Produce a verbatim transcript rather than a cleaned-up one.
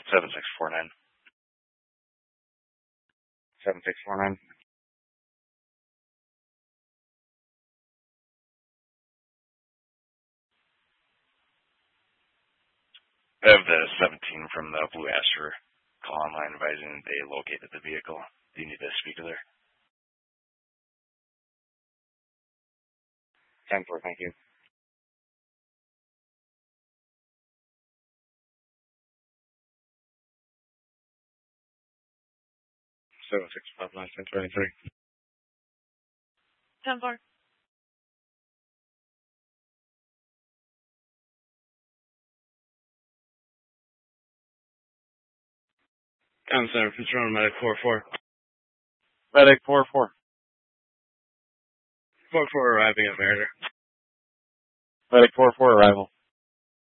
seven six four nine. seven six four nine. I have the seventeen from the Blue Asher call online advising they located the vehicle. Do you need to speak to there? ten four, thank you. seven six five nine ten twenty-three. ten four. Town Center, Fitzgerald, Medic four four. Medic four four. four four arriving at Mariner. Medic four four arrival.